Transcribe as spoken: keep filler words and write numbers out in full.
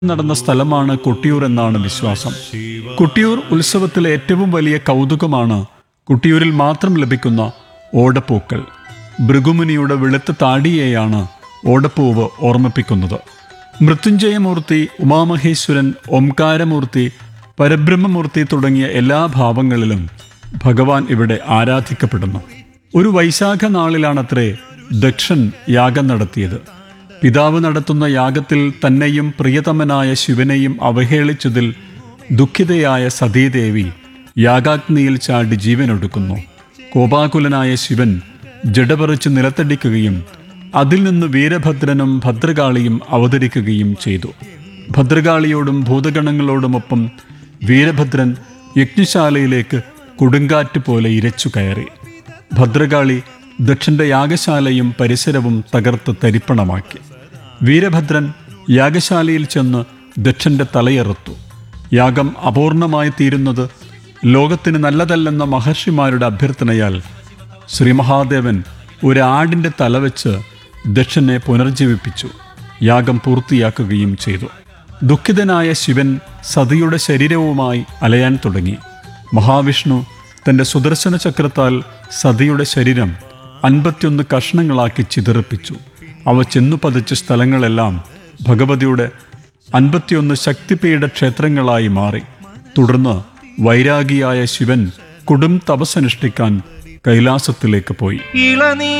നടന്ന സ്ഥലമാണ് കൊട്ടിയൂർ എന്നാണ് വിശ്വാസം. കൊട്ടിയൂർ ഉത്സവത്തിലെ ഏറ്റവും വലിയ കൗതുകമാണ് കൊട്ടിയൂരിൽ മാത്രം ലഭിക്കുന്ന ഓടപ്പൂക്കൾ. ഭൃഗുമുനിയുടെ വെളുത്ത താടിയെയാണ് ഓടപ്പൂവ് ഓർമ്മിപ്പിക്കുന്നത്. മൃത്യുഞ്ജയമൂർത്തി, ഉമാമഹേശ്വരൻ, ഓംകാരമൂർത്തി, പരബ്രഹ്മമൂർത്തി തുടങ്ങിയ എല്ലാ ഭാവങ്ങളിലും ഭഗവാൻ ഇവിടെ ആരാധിക്കപ്പെടുന്നു. ഒരു വൈശാഖ നാളിലാണത്രേ ദക്ഷൻ യാഗം നടത്തിയത്. പിതാവ് നടത്തുന്ന യാഗത്തിൽ തന്നെയും പ്രിയതമനായ ശിവനെയും അവഹേളിച്ചതിൽ ദുഃഖിതയായ സതീദേവി യാഗാഗ്നിയിൽ ചാടി ജീവനൊടുക്കുന്നു. കോപാകുലനായ ശിവൻ ജഡപറിച്ച് നിലത്തടിക്കുകയും അതിൽ നിന്ന് വീരഭദ്രനും ഭദ്രകാളിയും അവതരിക്കുകയും ചെയ്തു. ഭദ്രകാളിയോടും ഭൂതഗണങ്ങളോടുമൊപ്പം വീരഭദ്രൻ യജ്ഞശാലയിലേക്ക് കൊടുങ്കാറ്റ് പോലെ ഇരച്ചു കയറി. ഭദ്രകാളി ദക്ഷന്റെ യാഗശാലയും പരിസരവും തകർത്ത് തരിപ്പണമാക്കി. വീരഭദ്രൻ യാഗശാലയിൽ ചെന്ന് ദക്ഷന്റെ തലയറുത്തു. യാഗം അപൂർണമായി തീരുന്നത് ലോകത്തിന് നല്ലതല്ലെന്ന മഹർഷിമാരുടെ അഭ്യർത്ഥനയാൽ ശ്രീ മഹാദേവൻ ഒരു ആടിൻ്റെ തലവെച്ച് ദക്ഷനെ പുനർജീവിപ്പിച്ചു. യാഗം പൂർത്തിയാക്കുകയും ചെയ്തു. ദുഃഖിതനായ ശിവൻ സതിയുടെ ശരീരവുമായി അലയാൻ തുടങ്ങി. മഹാവിഷ്ണു തൻ്റെ സുദർശന ചക്രത്താൽ സതിയുടെ ശരീരം അൻപത്തിയൊന്ന് കഷ്ണങ്ങളാക്കി ചിതറിപ്പിച്ചു. അവ ചെന്നു പതിച്ച സ്ഥലങ്ങളെല്ലാം ഭഗവതിയുടെ അൻപത്തിയൊന്ന് ശക്തിപീഠ ക്ഷേത്രങ്ങളായി മാറി. തുടർന്ന് വൈരാഗിയായ ശിവൻ കൊടും തപസ്സനുഷ്ഠിക്കാൻ കൈലാസത്തിലേക്ക് പോയി.